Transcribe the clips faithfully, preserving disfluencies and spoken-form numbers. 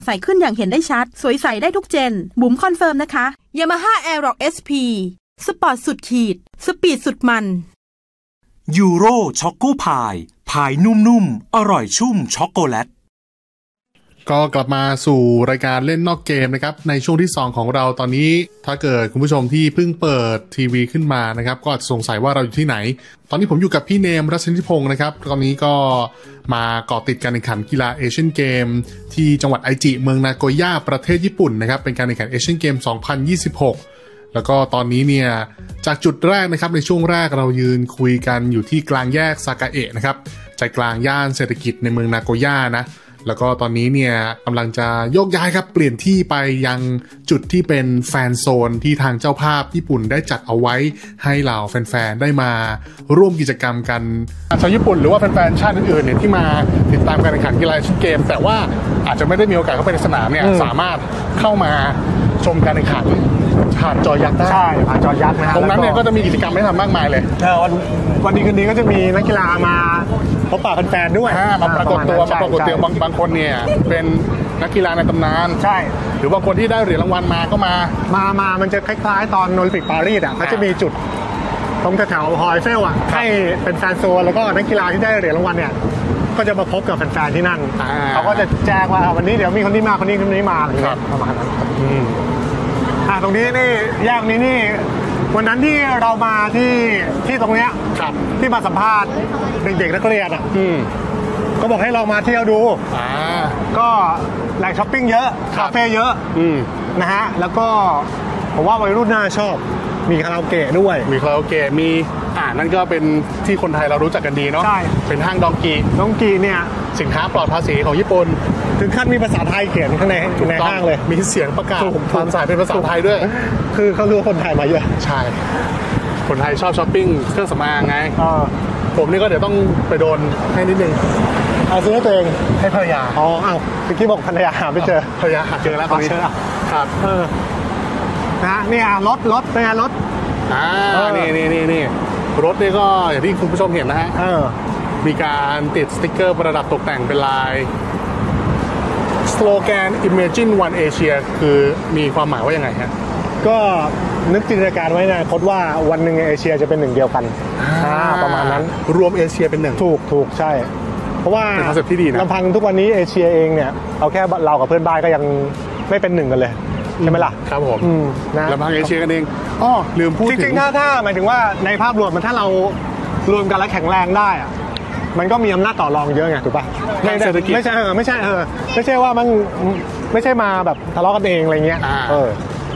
ใส่ขึ้นอย่างเห็นได้ชัดสวยใสได้ทุกเจนบุ๋มคอนเฟิร์มนะคะ Yamaha Aerox เอส พี สปอร์ตสุดขีดสปีดสุดมันยูโรช็อกโกพายพายนุ่มๆอร่อยชุ่มช็อกโกแลตก็กลับมาสู่รายการเล่นนอกเกมนะครับในช่วงที่สองของเราตอนนี้ถ้าเกิดคุณผู้ชมที่เพิ่งเปิดทีวีขึ้นมานะครับก็สงสัยว่าเราอยู่ที่ไหนตอนนี้ผมอยู่กับพี่เนมรัชนิพงศ์นะครับตอนนี้ก็มาเกาะติดการแข่งขันกีฬาเอเชียนเกมที่จังหวัดไอจิเมืองนาโกย่าประเทศญี่ปุ่นนะครับเป็นการแข่งขันเอเชียนเกมสองพันยี่สิบหกแล้วก็ตอนนี้เนี่ยจากจุดแรกนะครับในช่วงแรกเรายืนคุยกันอยู่ที่กลางแยกซากาเอะนะครับใจกลางย่านเศรษฐกิจในเมืองนาโกย่านะแล้วก็ตอนนี้เนี่ยกำลังจะโยกย้ายครับเปลี่ยนที่ไปยังจุดที่เป็นแฟนโซนที่ทางเจ้าภาพญี่ปุ่นได้จัดเอาไว้ให้เหล่าแฟนๆได้มาร่วมกิจกรรมกันชาวญี่ปุ่นหรือว่าแฟนๆชาติอื่นๆเนี่ยที่มาติดตามการแข่งขันกีฬาเอเชียนเกมแต่ว่าอาจจะไม่ได้มีโอกาสเข้าไปในสนามเนี่ยสามารถเข้ามาชมการแข่งขันผ่านจอยักษ์ได้ใช่ผ่านจอยักษ์นะตรงนั้นเนี่ยก็จะมีกิจกรรมให้ทำมากมายเลยเออวันวันดีคืนดีก็จะมีนักกีฬามาพบปะแฟนๆด้วยมาปรากฏตัวมาปรากฏตัวบางบางคนเนี่ยเป็นนักกีฬาในตำนานใช่หรือบางคนที่ได้เหรียญรางวัลมาก็มามามามันจะคล้ายๆตอนโอลิมปิกปารีสอ่ะเขาจะมีจุดตรงแถวๆฮอยเฟลอ่ะให้เป็นแฟนโซนแล้วก็นักกีฬาที่ได้เหรียญรางวัลเนี่ยก็จะมาพบกับแฟนๆที่นั่นเขาก็จะแจ้งว่าวันนี้เดี๋ยวมีคนนี้มาคนนี้คนนี้มาอะไรเงี้ยประมาณนั้นอ่าตรงนี้นี่แยกนี้นี่วันนั้นที่เรามาที่ที่ตรงเนี้ยที่มาสัมภาษณ์เด็กๆนักเรียนอ่ะก็บอกให้ลองมาเที่ยวดูก็แหล่งช้อปปิ้งเยอะคาเฟ่เยอะนะฮะแล้วก็ผมว่าวัยรุ่นน่าชอบมีคาราโอเกะด้วยมีคาราโอเกะมีอ่านั่นก็เป็นที่คนไทยเรารู้จักกันดีเนาะใช่เป็นห้างดองกีดองกีเนี่ยสินค้าปลอดภาษีของญี่ปุ่นถึงขั้นมีภาษาไทยเขียนข้างในในห้างเลยมีเสียงประกาศทางสายเป็นภาษาไทยด้วยคือเขารู้ว่าคนไทยมาเยอะใช่คนไทยชอบช้อปปิ้งเครื่องสำอางไงผมนี่ก็เดี๋ยวต้องไปโดนให้นิดนึงเอาซื้อให้ตัวเองให้ภรรยาอ๋ออ้าวเมื่อกี้บอกภรรยาหาไม่เจอภรรยาหาเจอแล้วตอนนี้ครับเออนะเนี่ยรถรถเป็นไงรถอ่านี่นี่นี่นี่รถนี่ก็อย่างที่คุณผู้ชมเห็นนะฮะมีการติดสติ๊กเกอร์ประดับตกแต่งเป็นลายสโลแกน Imagine One Asia คือมีความหมายว่ายังไงฮะก็นึกจินตนาการไว้นะคดว่าวันหนึ่งเอเชียจะเป็นหนึ่งเดียวกันประมาณนั้นรวมเอเชียเป็นหนึ่งถูกถูกใช่เพราะว่าเป็นคอนเซ็ปต์ที่ดีนะลำพังทุกวันนี้เอเชียเองเนี่ยเอาแค่เรากับเพื่อนบ้านก็ยังไม่เป็นหนึ่งกันเลยใช่ไหมล่ะครับผมนะลำพังเอเชียกันเองอ๋อลืมพูดถึงจริงๆถ้าถ้าหมายถึงว่าในภาพรวมมันถ้าเรารวมกันแล้วแข็งแรงได้อะมันก็มีอำนาจต่อรองเยอะไงถูกป่ะไม่เศรษฐกิจไม่ใช่เออไม่ใช่เออไม่ใช่ว่ามันไม่ใช่มาแบบทะเลาะกันเองอะไรเงี้ยเออ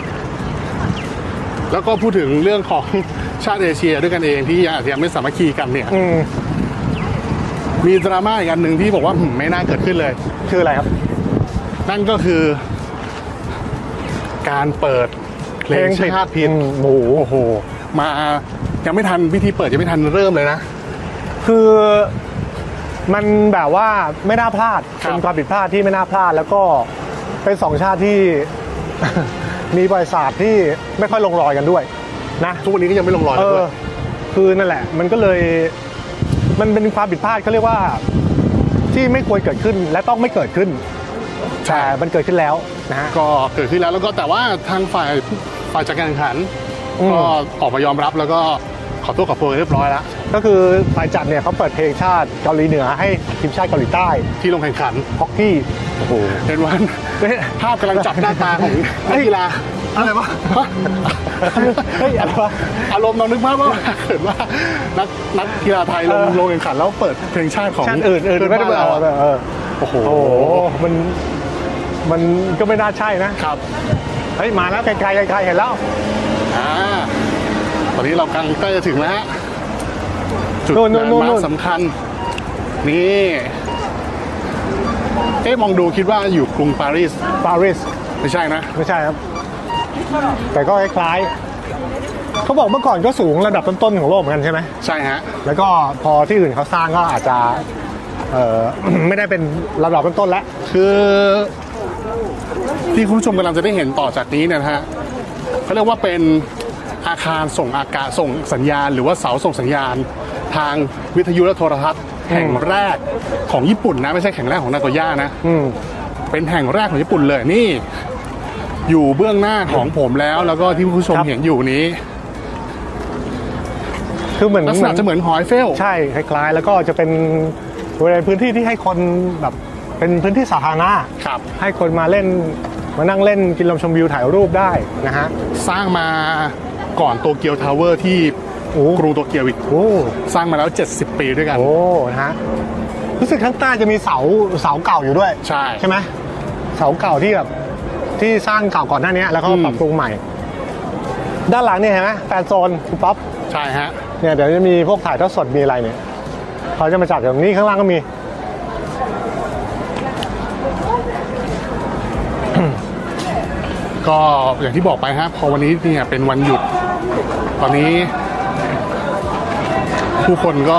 แล้วก็พูดถึงเรื่องของชาติเอเชียด้วยกันเองที่อาจจะยังไม่สามัคคีกันเนี่ยมีดราม่าอีกอันหนึ่งที่บอกว่าไม่น่าเกิดขึ้นเลยคืออะไรครับนั่นก็คือการเปิดเพลงชาติพิณโอ้โหมายังไม่ทันพิธีเปิดยังไม่ทันเริ่มเลยนะคือมันแบบว่าไม่น่าพลาดเป็นความผิดพลาดที่ไม่น่าพลาดแล้วก็เป็นสองชาติที่มีบริษัทที่ไม่ค่อยลงรอยกันด้วยนะทุกวันนี้ก็ยังไม่ลงรอยกันด้วยคือนั่นแหละมันก็เลยมันเป็นความผิดพลาดเขาเรียกว่าที่ไม่ควรเกิดขึ้นและต้องไม่เกิดขึ้นแต่มันเกิดขึ้นแล้วนะฮะก็เกิดขึ้นแล้วแล้วก็แต่ว่าทางฝ่ายฝ่ายจัดการแข่งขันก็ออกมายอมรับแล้วก็ขอโทษขอโพยเรียบร้อยแล้วก็คือฝ่ายจัดเนี่ยเขาเปิดเพลงชาติเกาหลีเหนือให้ทีมชาติเกาหลีใต้ที่ลงแข่งขันฮอกกี้โอ้โหเห็นวันภาพกำลังจับหน้าตาของนักกีฬาอะไรวะเฮ้ยอะไรวะอารมณ์เรานึกภาพว่าเกิดว่านักนักกีฬาไทยลงลงแข่งขันแล้วเปิดเพลงชาติของชาติอื่นอื่นไม่ได้เอาโอ้โหมันมันก็ไม่น่าใช่นะครับเฮ้ยมาแล้วไกลๆไกลๆเห็นแล้วอ่าตอนนี้เรากำลังใกล้จะถึงแล้วจุดแลนด์มาร์คสำคัญนี่เอ๊ะมองดูคิดว่าอยู่กรุงปารีสปารีสไม่ใช่นะไม่ใช่ครับแต่ก็คล้ายๆเขาบอกเมื่อก่อนก็สูงระดับต้นๆของโลกเหมือนกันใช่ไหมใช่ฮะแล้วก็พอที่อื่นเขาสร้างก็อาจจะเอ่อไม่ได้เป็นระดับต้นๆแล้วคือที่คุณผู้ชมกำลังจะได้เห็นต่อจากนี้เนี่ยนะฮะเขาเรียกว่าเป็นอาคารส่งอากาศส่งสัญญาณหรือว่าเสาส่งสัญญาณทางวิทยุและโทรทัศน์แห่งแรกของญี่ปุ่นนะไม่ใช่แห่งแรกของนาโกย่านะเป็นแห่งแรกของญี่ปุ่นเลยนี่อยู่เบื้องหน้าของผมแล้วแล้วก็ที่ผู้ชมเห็นอยู่นี้คือเหมือนลักษณะจะเหมือนหอยเฟลใช่คล้ายๆแล้วก็จะเป็นบริเวณพื้นที่ที่ให้คนแบบเป็นพื้นที่สาธารณะครับให้คนมาเล่นมานั่งเล่นกินลมชมวิวถ่ายรูปได้นะฮะสร้างมาก่อนโตเกียวทาวเวอร์ที่กรุงโตเกียวอีกสร้างมาแล้วเจ็ดสิบปีด้วยกันโอ้นะฮะรู้สึกข้างใต้จะมีเสาเสาเก่าอยู่ด้วยใช่ใช่ไหมเสาเก่าที่แบบที่สร้างเก่าก่อนหน้านี้แล้วก็ปรับปรุงใหม่ด้านหลังเนี่ยเห็นไหมแฟนโซนคุณป๊อปใช่ฮะเนี่ยเดี๋ยวจะมีพวกถ่ายทอดสดมีอะไรเนี่ยเขาจะมาจัดอย่างนี้ข้างล่างก็มีก็อย่างที่บอกไปฮะพอวันนี้เนี่ยเป็นวันหยุดตอนนี้ผู้คนก็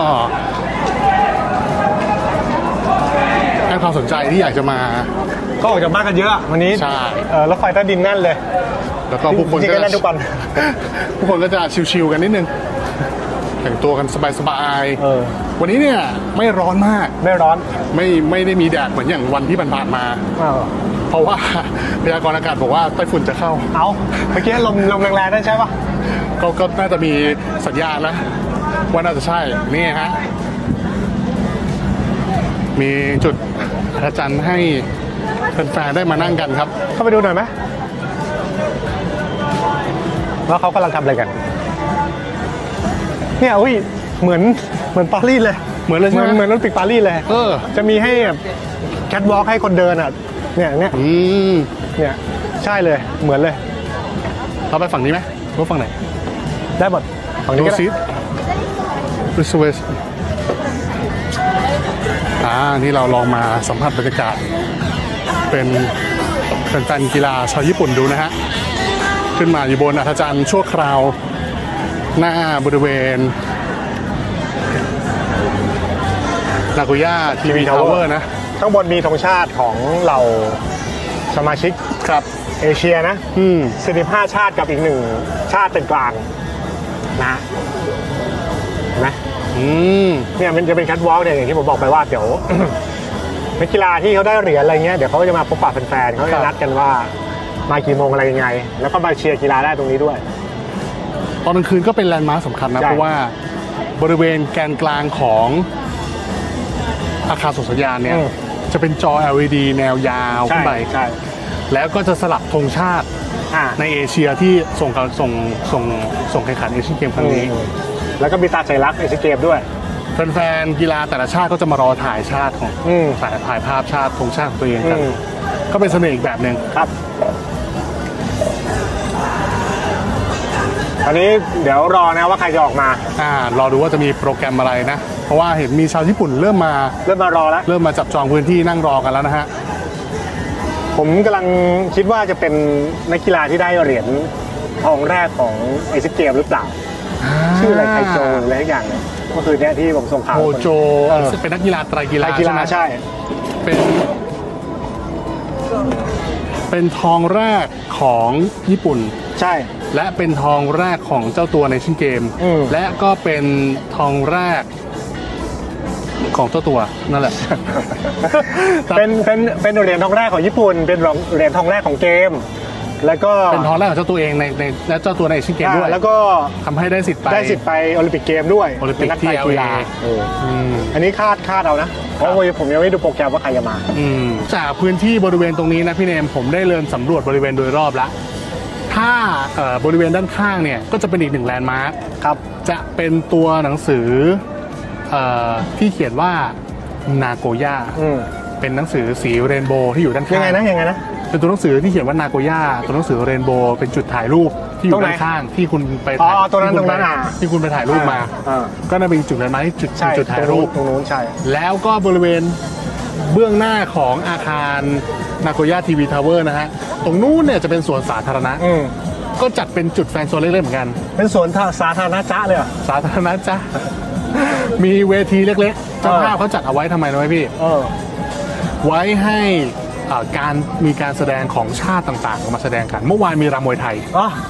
ให้ความสนใจที่อยากจะมาก็ออกจากบ้านกันเยอะวันนี้ใช่รถไฟใต้ดินแน่นเลยแล้วก็ผู้คนก็แน่นทุกวันผู้คนก็จะชิวๆกันนิดนึงแต่งตัวกันสบายๆวันนี้เนี่ยไม่ร้อนมากไม่ร้อนไม่ไม่ได้มีแดดเหมือนอย่างวันที่ผ่านๆมาเพราะว่าพยากรณ์อากาศบอกว่าไต้ฝุ่นจะเข้าเอาเมื่อกี้ลมลมแรงๆนั่นใช่ปะก็ก็น่าจะมีสัญญาณนะว่าน่าจะใช่นี่ฮะมีจุดพระจันทร์ให้แฟนๆได้มานั่งกันครับเข้าไปดูหน่อยไหมว่าเขากำลังทำอะไรกันเนี่ยอุ้ยเหมือนเหมือนปารีสเลยเหมือนเลยใช่ไหมเหมือนรถปิกปารีสเลยเออจะมีให้แคทวอล์กให้คนเดินอ่ะเนี่ยเนี่ยเนี่ยใช่เลยเหมือนเลยเราไปฝั่งนี้ไหมหรือฝั่งไหนได้หมดฝั่งนี้ก็ได้ริสเวสอ่านี่เราลองมาสัมผัสบรรยากาศเป็นแฟนๆกีฬาชาวญี่ปุ่นดูนะฮะขึ้นมาอยู่บนอัธจันทร์ชั่วคราวหน้าบริเวณนาโกย่าทีวีทาวเวอร์นะข้างบนมีธงชาติของเหล่าสมาชิกครับเอเชียนะอืมสี่สิบห้าชาติกับอีกหนึ่งชาติเป็นกลางนะนะอืมเนี่ยมันจะเป็นแคทวอล์กเนี่ยอย่างที่ผมบอกไปว่าเดี๋ยวนักกีฬาที่เขาได้เหรียญอะไรเงี้ยเดี๋ยวเขาก็จะมาพบปะแฟนๆเขาจะนัดกันว่ามากี่โมงอะไรยังไงแล้วก็มาเชียร์กีฬาได้ตรงนี้ด้วยตอนกลางคืนก็เป็นแลนด์มาร์คสำคัญนะเพราะว่าบริเวณแกนกลางของอาคารส่งสัญญาณเนี่ยจะเป็นจอ แอล อี ดี แนวยาวขึ้นไปแล้วก็จะสลับธงชาติในเอเชียที่ส่งส่งส่งส่งแข่งขันเอเชียนเกมครั้งนี้แล้วก็มีตาใจรักเอเชียนเกมด้วยแฟนๆกีฬาแต่ละชาติก็จะมารอถ่ายชาติของถ่ายถ่ายภาพชาติธงชาติของตัวเองกันก็เป็นเสน่ห์อีกแบบหนึ่งครับตอนนี้เดี๋ยวรอนะว่าใครจะออกมาอ่ารอดูว่าจะมีโปรแกรมอะไรนะเพราะว่าเห็นมีชาวญี่ปุ่นเริ่มมาเริ่มมารอแล้วเริ่มมาจับจองพื้นที่นั่งรอกันแล้วนะฮะผมกำลังคิดว่าจะเป็นนักกีฬาที่ได้เหรียญทองแรกของเอเชียนเกมหรือเปล่าชื่ออะไรไคโจอะไรอย่างเนี่ยก็คือเนี่ยที่ผมส่งข่าวโคโจเป็นนักกีฬาไตรกีฬาใช่ไหมใช่เป็นเป็นทองแรกของญี่ปุ่นใช่และเป็นทองแรกของเจ้าตัวในเอเชียนเกมและก็เป็นทองแรกของเจ้าตัวนั่นแหละเป็นเป็นเป็นเหรียญทองแรกของญี่ปุ่นเป็นเหรียญทองแรกของเกมแล้วก็เป็นทองแรกของเจ้าตัวเองในในและเจ้าตัวในเอเชียนเกมด้วยแล้วก็ทำให้ได้สิทธิ์ไปได้สิทธิ์ไปโอลิมปิกเกมด้วยโอลิมปิกที่เอลาอันนี้คาดคาดเอานะเพราะว่าผมยังไม่ดูโปรแกรมว่าใครจะมาจากพื้นที่บริเวณตรงนี้นะพี่เนมผมได้เดินสำรวจบริเวณโดยรอบแล้วถ้าบริเวณด้านข้างเนี่ยก็จะเป็นอีกหนึ่งแลนด์มาร์คครับจะเป็นตัวหนังสือที่เขียนว่านาโกย่าเป็นหนังสือสีเรนโบว์ที่อยู่ด้านข้างยังไงนะยังไงนะเป็นตัวหนังสือที่เขียนว่านาโกย่าตัวหนังสือเรนโบว์เป็นจุดถ่ายรูปที่อยู่ด้านข้างที่คุณไปถ่ายตรงนั้นตรงนั้นที่คุณไปถ่ายรูปมาก็น่าเป็นจุดแลนด์มาร์คจุดจุดถ่ายรูปตรงนู้นใช่แล้วก็บริเวณเบื้องหน้าของอาคารนาโกย่าทีวีทาวเวอร์นะฮะตรงนู้นเนี่ยจะเป็นสวนสาธารณะก็จัดเป็นจุดแฟนโซนเล็กๆเหมือนกันเป็นสวนสาธารณะจ้าเลยสาธารณะจ้ามีเวทีเล็กๆเจ้าภาพเขาจัดเอาไว้ทำไมรู้ไหมพี่ไว้ให้การมีการแสดงของชาติต่างๆมาแสดงกันเมื่อวานมีรำมวยไทย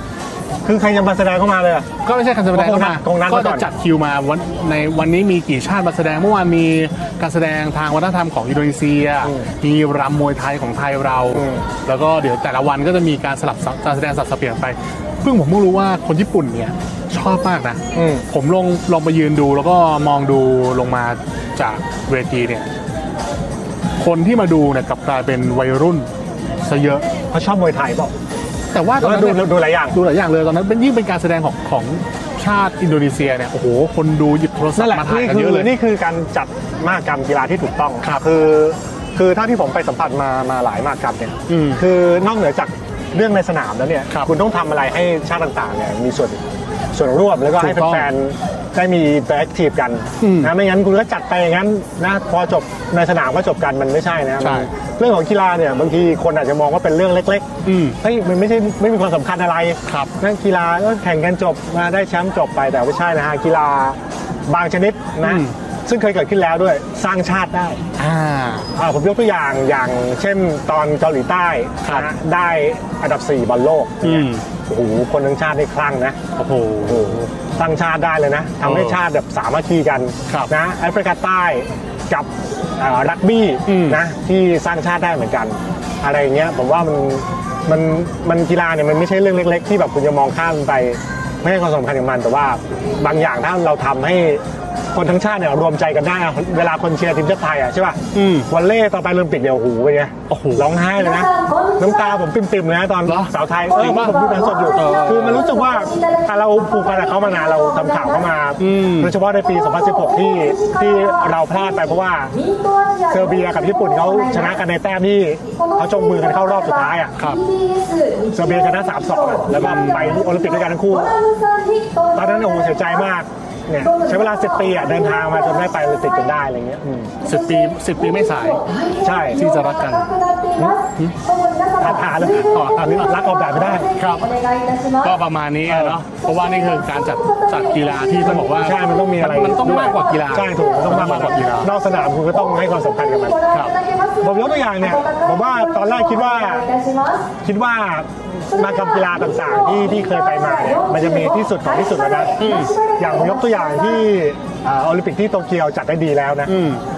คือใครจะมาแสดงเข้ามาเลยก็ไม่ใช่การแสดงเข้ามาก็จะจัดคิวมาวันในวันนี้มีกี่ชาติมาแสดงเมื่อวานมีการแสดงทางวัฒนธรรมของอินโดนีเซียมีรำมวยไทยของไทยเราแล้วก็เดี๋ยวแต่ละวันก็จะมีการสลับการแสดงสับเปลี่ยนไปเพิ่งผมเพิ่งรู้ว่าคนญี่ปุ่นเนี่ยชอบมากนะผมลงลงไปยืนดูแล้วก็มองดูลงมาจากเวทีเนี่ยคนที่มาดูเนี่ยกลับกลายเป็นวัยรุ่นซะเยอะเขาชอบมวยไทยเปล่าแต่ว่าตอนนั้นดูดูหลายอย่างดูหลายอย่างเลยตอนนั้นเป็นยิ่งเป็นการแสดงของของชาติอินโดนีเซียเนี่ยโอ้โหคนดูหยิบโทรศัพท์มาถ่ายกันเยอะเลยนี่คือการจัดมหกรรมกีฬาที่ถูกต้องคือคือถ้าที่ผมไปสัมผัสมามาหลายมหกรรมเนี่ยคือนอกเหนือจากเรื่องในสนามแล้วเนี่ยคุณต้องทำอะไรให้ชาติต่างๆเนี่ยมีส่วนส่วนร่วมแล้วก็ให้แฟนๆได้มีแอคทีฟกันนะไม่งั้นคุณก็จัดไปอย่างนั้นนะพอจบในสนามก็จบกันมันไม่ใช่นะเรื่องของกีฬาเนี่ยบางทีคนอาจจะมองว่าเป็นเรื่องเล็กๆเฮ้ยมันไม่ใช่ไม่มีความสำคัญอะไรนั่นกีฬาก็แข่งกันจบมาได้แชมป์จบไปแต่ไม่ใช่นะฮะกีฬาบางชนิดนะซึ่งเคยเกิดขึ้นแล้วด้วยสร้างชาติได้อ่าผมยกตัวอย่างอย่างเช่นตอนเกาหลีใต้นะได้อันดับสี่บอลโลกโอ้โหคนทั้งชาติได้คลั่งนะโอ้โหสร้างชาติได้เลยนะทำให้ชาติแบบสามัคคีกันนะแอฟริกาใต้กับรักบี้นะที่สร้างชาติได้เหมือนกันอะไรเงี้ยผมว่ามันมันมันกีฬาเนี่ยมันไม่ใช่เรื่องเล็กๆที่แบบคุณจะมองข้ามไปไม่ให้ความสำคัญกับมันแต่ว่าบางอย่างถ้าเราทำให้คนทั้งชาติเนี่ยรวมใจกันได้เวลาคนเชียร์ทีมชาติไทยอ่ะใช่ป่ะวอลเล่ตอนไปโอลิมปิกเดี๋ยวหูไปเนี่ยร้องไห้เลยนะน้ำตาผมปิ่มๆเลยนะตอนสาวไทยเออผมดูการสดอยู่คือมันรู้สึกว่าเราผูกพันกับเขามานานเราทำข่าวเข้ามาโดยเฉพาะในปีสองพันสิบหกที่ที่เราพลาดไปเพราะว่าเซอร์เบียกับญี่ปุ่นเขาชนะกันในแต้มที่เขาจงมือกันเข้ารอบสุดท้ายอ่ะเซอร์เบียชนะ สามสอง แล้วก็ไปโอลิมปิกด้วยกันทั้งคู่ตอนนั้นโอ้โหเสียใจมากเนี่ยใช้เวลาสิบปีอ่ะเดินทางมาจนได้ไปโอลิมปิกจนได้อะไรเงี้ยสิบปีสิบปีไม่สายใช่ที่จะรักกันอาถรรพ์เลยอ๋ออันนี้รักออกแบบไม่ได้ครับก็ประมาณนี้เนาะเพราะว่านี่คือการจัดจัดกีฬาที่ต้องบอกว่าใช่มันต้องมีอะไรมันต้องมากกว่ากีฬาใช่ถูกมันต้องมากกว่ากีฬานอกสนามคุณก็ต้องให้ความสำคัญกับมันครับผมยกตัวอย่างเนี่ยผมว่าตอนแรกคิดว่าคิดว่ามาทำกีฬาต่างๆที่ที่เคยไปมาเนี่ยมันจะมีที่สุดของที่สุดแล้วนะอย่างผมยกตัวอย่างที่โอลิมปิกที่โตเกียวจัดได้ดีแล้วนะ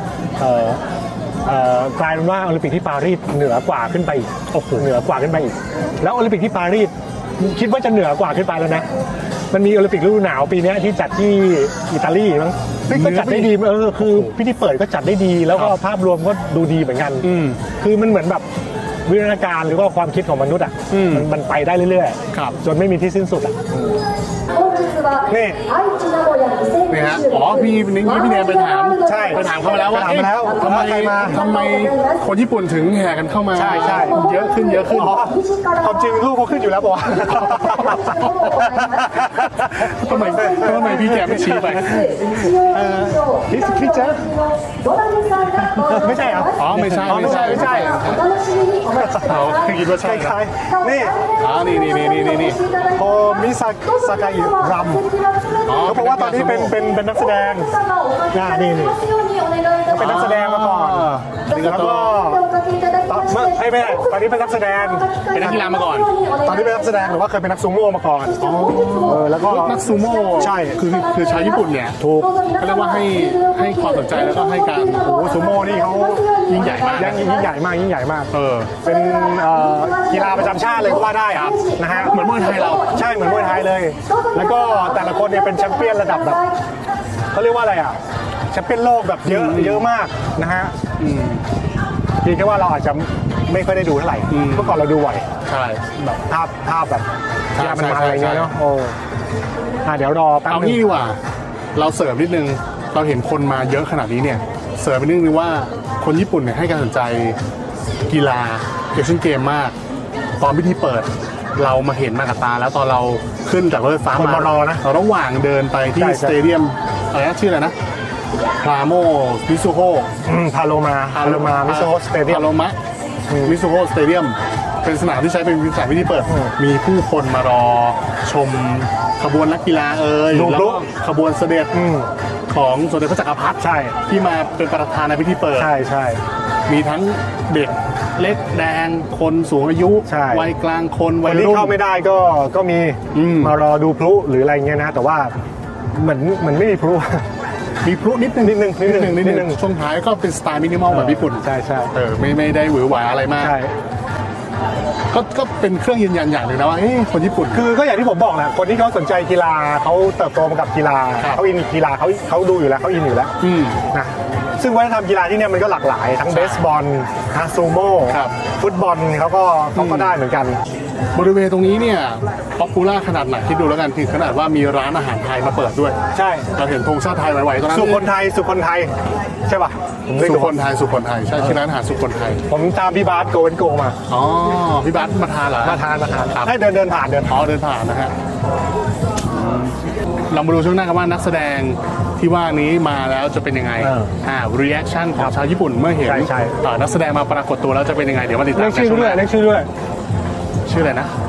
กลายเป็นว่าโอลิมปิกที่ปารีสเหนือกว่าขึ้นไปอีกโอ้โหเหนือกว่าขึ้นไปอีกแล้วโอลิมปิกที่ปารีสคิดว่าจะเหนือกว่าขึ้นไปแล้วนะมันมีโอลิมปิกฤดูหนาวปีนี้ที่จัดที่อิตาลีมั้งก็จัดได้ดีเออคือพิธีเปิดก็จัดได้ดีแล้วก็ภาพรวมก็ดูดีเหมือนกันคือมันเหมือนแบบวิวัฒนาการหรือว่าความคิดของมนุษย์อ่ะมันไปได้เรื่อยๆจนไม่มีที่สิ้นสุดอ่ะนี่นี่ฮะอ๋อพี่นิ้งพี่เนยไปถามใช่ไปถามเขามาแล้วว่าทำไมทำไมคนญี่ปุ่นถึงแห่กันเข้ามาใช่ใช่เยอะขึ้นเยอะขึ้นความจริงลูกเขาขึ้นอยู่แล้วป่ะทำไมทำไมพี่แกไม่ชี้ไปนี่สคริปต์ไม่ใช่เหรออ๋อไม่ใช่ไม่ใช่ไม่ใช่เขาคิดว่าใช่นี่อ๋อนี่นี่นี่นี่นี่โอมิซาซากายรัมเขาบอกว่าตอนนี้เป็นเป็นเป็นนักแสดงนี่นี่เขาเป็นนักแสดงมาก่อนแล้วก็ไม่ไม่ตอนนี้เป็นนักแสดงเป็นนักกีฬามาก่อนตอนนี้เป็นนักแสดงหรือว่าเคยเป็นนักซูโม่มาก่อนอ๋อแล้วก็นักซูโม่ใช่คือคือชาวญี่ปุ่นเนี่ยถูกเขาเรียกว่าให้ให้ความสนใจแล้วก็ให้การโอ้โหซูโม่นี่เขายิ่งใหญ่มากยิ่งใหญ่มากยิ่งใหญ่มากเออเป็นกีฬาประจำชาติเลยก็ว่าได้ครับนะฮะเหมือนมวยไทยเราใช่เหมือนมวยไทยเลยแล้วก็แต่ละคนเนี่ยเป็นแชมเปี้ยนระดับแบบเขาเรียกว่าอะไรอ่ะแชมเปี้ยนโลกแบบเยอะเยอะมากนะฮะทีแค่ว่าเราอาจจะไม่ค่อยได้ดูเท่าไหร่เมื่อก่อนเราดูบ่อยใช่แบบภาพภาพแบบยามันมาอะไรเงี้ยเนาะโอ้เดี๋ยวรอแป๊บนึงเอางี้ดีกว่าเราเสริมนิดนึงเราเห็นคนมาเยอะขนาดนี้เนี่ยเสริมไปนิดนึงว่าคนญี่ปุ่นเนี่ยให้การสนใจกีฬาเอเชียนเกมมากตอนพิธีเปิดเรามาเห็นมากับตาแล้วตอนเราขึ้นจากรถไฟฟ้ามารอนะระหว่างเดินไปที่สเตเดียมอะไรนะชื่ออะไรนะพาโมมิซุโฮพาโลมาพาโลมามิซุโฮสเตเดียมพาโลมะมิซุโฮสเตเดียมเป็นสนามที่ใช้เป็นสนามพิธีเปิดมีผู้คนมารอชมขบวนนักกีฬาเอ่ยแล้วก็ขบวนเสด็จของสมเด็จพระจักรพรรดิใช่ที่มาเป็นประธานในพิธีเปิดใช่ใช่มีทั้งเด็กเล็กแดงคนสูงอายุวัยกลางคนวัยรุ่นที่เข้าไม่ได้ก็ก็มีมารอดูพลุหรืออะไรเงี้ยนะแต่ว่าเหมือนเหมือนไม่มีพลุมีพลุนิดนึงนิดนึงนิดนึงนิดนึงช่วงท้ายก็เป็นสไตล์มินิมอลแบบญี่ปุ่นใช่ใช่เออไม่ไม่ได้หวือหวาอะไรมากก็ก็เป็นเครื่องยืนยันอย่างหนึ่งนะว่าคนญี่ปุ่นคือก็อย่างที่ผมบอกแหละคนที่เขาสนใจกีฬาเขาเติบโตมากับกีฬาเขาอินกีฬาเขาเขาดูอยู่แล้วเขาอินอยู่แล้วนะซึ่งวัฒนธรรมกีฬาที่นี่มันก็หลากหลายทั้งเบสบอลนะซูโม่ฟุตบอลเขาก็เขาก็ได้เหมือนกันบริเวณตรงนี้เนี่ยป๊อปปูล่าขนาดไหนคิดดูแล้วกันถึงขนาดว่ามีร้านอาหารไทยมาเปิดด้วยใช่เราเห็นธงชาติไทยไหวๆตรงนั้นสุคนไทยสุคนไทยใช่ป่ะสุคนไทยสุคนไทยใช่ที่ร้านอาหารสุคนไทยผมตามพี่บาสโกเวนโกมาอ๋อพี่บาสมาทานเหรอมาทานมาทานให้เดินเดินผ่านเดินอ๋อเดินผ่านนะฮะเรามาดูช่วงหน้ากันว่านักแสดงที่ว่านี้มาแล้วจะเป็นยังไงอ่า reaction ของชาวญี่ปุ่นเมื่อเห็นนักแสดงมาปรากฏตัวแล้วจะเป็นยังไงเดี๋ยวมาติดตามกันชื่อด้วยชื่อด้วยชื่ออะไรนะ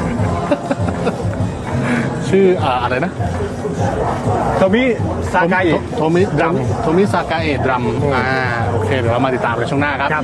ชื่ออะไรนะโทมิซากาเอะโทมิดรัมโทมิซากาเอะดรัมอ่าโอเคเดี๋ยวเรามาติดตามกันช่วงหน้าครับ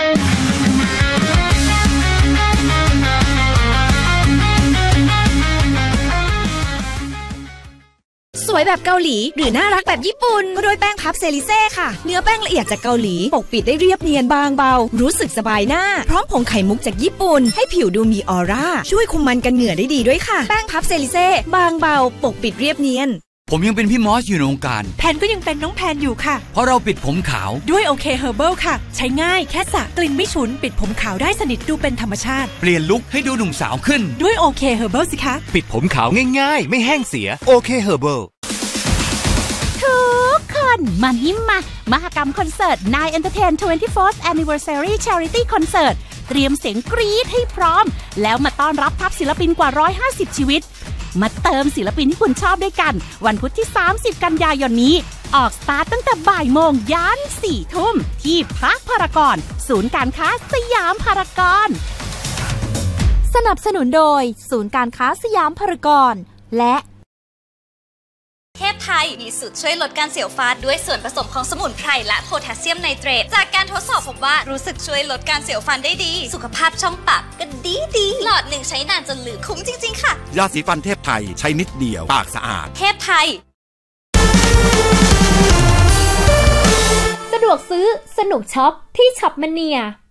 สวยแบบเกาหลีหรือน่ารักแบบญี่ปุ่นก็ด้วยแป้งพับเซริเซ่ค่ะเนื้อแป้งละเอียดจากเกาหลีปกปิดได้เรียบเนียนบางเบารู้สึกสบายหน้าพร้อมผงไข่มุกจากญี่ปุ่นให้ผิวดูมีออร่าช่วยคุมมันกันเหงื่อได้ดีด้วยค่ะแป้งพับเซริเซ่บางเบาปกปิดเรียบเนียนผมยังเป็นพี่มอสอยู่ในวงการแพนก็ยังเป็นน้องแพนอยู่ค่ะเพราะเราปิดผมขาวด้วยโอเคเฮอร์เบิลค่ะใช้ง่ายแค่สระกลิ่นไม่ฉุนปิดผมขาวได้สนิทดูเป็นธรรมชาติเปลี่ยนลุคให้ดูหนุ่มสาวขึ้นด้วยโอเคเฮอร์เบิลสิคะปิดผมขาวง่ายๆไม่แห้งเสียโอเคเฮอร์เบิลทุกคนมายิ้มมามหกรรมคอนเสิร์ต ไนน์ Entertain ทเวนตี้โฟร์ Anniversary Charity Concert เตรียมเสียงกรี๊ดให้พร้อมแล้วมาต้อนรับทัพศิลปินกว่าหนึ่งร้อยห้าสิบชีวิตมาเติมศิลปินที่คุณชอบด้วยกันวันพุธที่สามสิบกันยายนนี้ออกสตาร์ทตั้งแต่บ่ายโมงยันสี่ทุ่มที่พาร์คพารากอนศูนย์การค้าสยามพารากอนสนับสนุนโดยศูนย์การค้าสยามพารากอนและเทพไทยมีสูตรช่วยลดการเสียวฟันด้วยส่วนผสมของสมุนไพรและโพแทสเซียมไนเตรตจากการทดสอบพบว่ารู้สึกช่วยลดการเสียวฟันได้ดีสุขภาพช่องปากก็ดีดีหลอดหนึ่งใช้นานจนลืมคุ้มจริงๆค่ะยาสีฟันเทพไทยใช้นิดเดียวปากสะอาดเทพไทยสะดวกซื้อสนุกช็อปที่ช็อปมเนีย